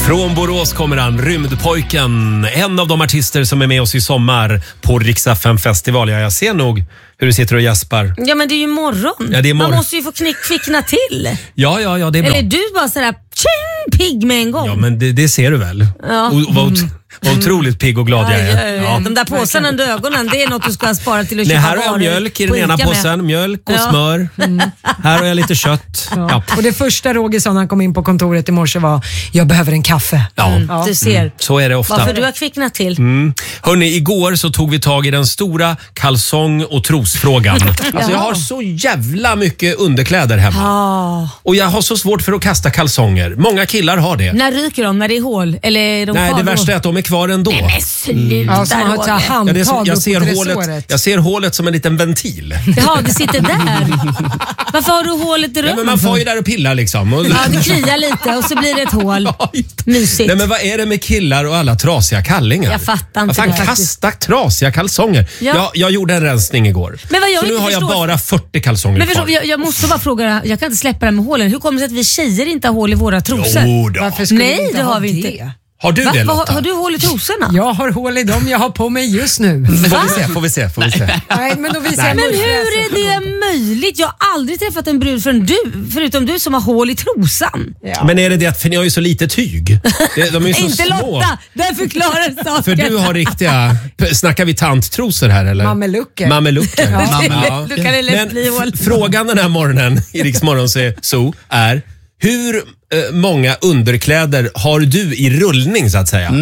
Från Borås kommer han, Rymdpojken. En av de artister som är med oss i sommar på Rix FM festival. Ja, jag ser nog hur du sitter och jaspar. Ja, men det är ju morgon. Ja, det är morgon. Man måste ju få kvickna till. Ja, det är bra. Eller du bara sådär pigg med en gång. Ja, men det ser du väl. Ja. Och vad otroligt pigg och glad jag är. Ja. De där påsarna under ögonen, det är något du ska spara till att köpa. Här har jag mjölk i den ena påsen. Mjölk och smör. Här har jag lite kött. Ja. Och det första Roger sa när han kom in på kontoret i morse var: jag behöver en kaffe. Ja. Du ser. Så är det ofta. Varför du har kvicknat till. Hörrni, igår så tog vi tag i den stora kalsong- och trosfrågan. Alltså jag har så jävla mycket underkläder hemma. Och jag har så svårt för att kasta kalsonger. Många killar har det. När ryker de? När det är hål? Eller är de Nej, kvar det då? värsta är att de är kvar ändå. Nej, men sluta, Ja, så man har ett så här handtag jag ser hålet som en liten ventil. Ja, det sitter där. Varför har du hålet i rummet? Ja, men man får ju där och pilla liksom. Ja, det kliar lite och så blir det ett hål. Mysigt. Nej, men vad är det med killar och alla trasiga kallingar? Jag fattar inte det. Kasta trasiga kalsonger. Ja. Jag gjorde en rensning igår. Men vad jag så nu inte har jag förstår... bara 40 kalsonger men kvar. jag måste bara fråga, jag kan inte släppa det här med hålen. Hur kommer det sig att vi tjejer inte har hål i våra trosor? Jo då. Varför skulle Nej, vi inte det ha har vi inte. Har du det, Lotta? Har du hål i trosorna? Jag har hål i dem jag har på mig just nu. Får vi se. Nej, men då visar jag Men mig hur är det möjligt? Jag har aldrig träffat en brud förutom du som har hål i trosan. Ja. Men är det att för ni har ju så lite tyg? De är ju så Inte små. Lotta, där förklarar saken. För du har riktiga... Snackar vi tanttrosor här eller? Mamelucker. Mamelucker. Ja. Då kan det lätt bli hål. Frågan den här morgonen i Rix Morgon så är: hur många underkläder har du i rullning så att säga?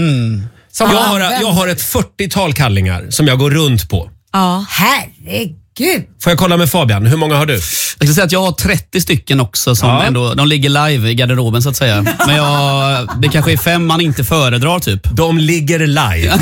Jag har ett 40-tal kallingar som jag går runt på. Ja. Herregud. Får jag kolla med Fabian, hur många har du? Jag ska säga att jag har 30 stycken också som ändå, de ligger live i garderoben så att säga. Men det kanske är 5 man inte föredrar typ. De ligger live.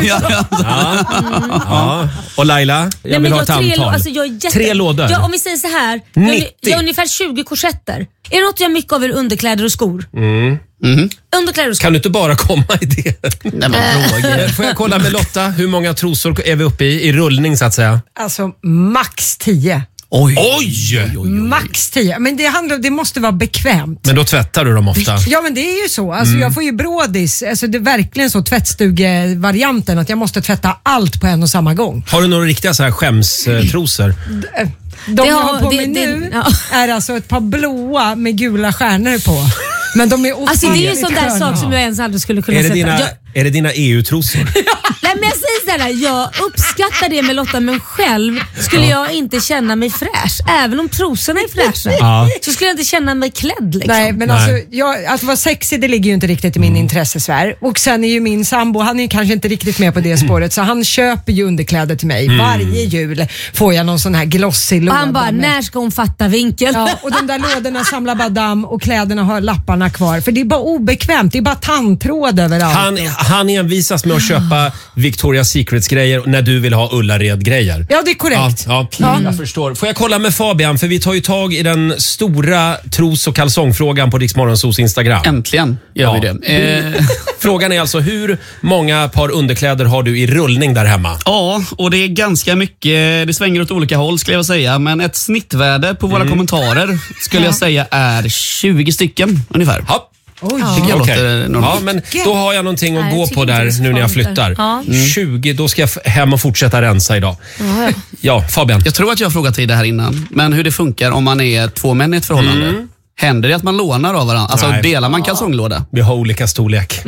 Ja. Och Laila, jag vill ha ett antal. Alltså 3 lådor. Ja, om vi säger så här. 90. Jag har ungefär 20 korsetter. Är det något jag mycket av er underkläder och skor? Underkläder och skor. Kan du inte bara komma i det? Nej, men Roger. Får jag kolla med Lotta, hur många trosor är vi uppe i rullning så att säga? Alltså max 10. Oj! Max 10. Men det måste vara bekvämt. Men då tvättar du dem ofta? Ja, men det är ju så. Alltså, jag får ju brådis. Alltså, det är verkligen så tvättstugevarianten att jag måste tvätta allt på en och samma gång. Har du några riktiga så här skämstrosor? De jag har på mig nu är alltså ett par blåa med gula stjärnor på. Men de är alltså det är ju sån där sak som jag ens aldrig skulle kunna sätta. Är det dina EU-trosor? Nej, men jag säger såhär, jag uppskattar det med Lotta, men själv skulle jag inte känna mig fräsch. Även om trosorna är fräscha så skulle jag inte känna mig klädd liksom. Nej, men alltså att vara sexig, det ligger ju inte riktigt i min intressesfär. Och sen är ju min sambo, han är ju kanske inte riktigt med på det spåret, så han köper ju underkläder till mig. Varje jul får jag någon sån här glossig låda. Och han bara, när ska hon fatta vinkeln? Ja, och de där lådorna samlar bara damm och kläderna har lapparna kvar. För det är bara obekvämt, det är bara tandtråd överallt. Han envisas med att köpa Victoria's Secrets-grejer när du vill ha Ullared-grejer. Ja, det är korrekt. Jag förstår. Får jag kolla med Fabian, för vi tar ju tag i den stora tros- och kalsongfrågan på Rix Morgonzos Instagram. Äntligen gör vi det. Frågan är alltså, hur många par underkläder har du i rullning där hemma? Ja, och det är ganska mycket, det svänger åt olika håll skulle jag säga, men ett snittvärde på våra kommentarer skulle jag säga är 20 stycken ungefär. Ja. Tycker jag låter normalt. Ja, men då har jag någonting att gå på inte det där är så nu när jag farligt flyttar. där. 20, då ska jag hem och fortsätta rensa idag. Ja, Fabian. Jag tror att jag har frågat dig det här innan, men hur det funkar om man är 2 män i ett förhållande. Händer det att man lånar av varandra? Alltså Nej. delar man kalsonglåda? Vi har olika storlek.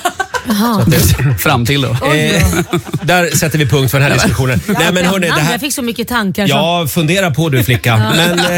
Fram till då. Där sätter vi punkt för den här diskussionen. Nej, men hörni, det här... Jag fick så mycket tankar. Ja, fundera på du flicka. Men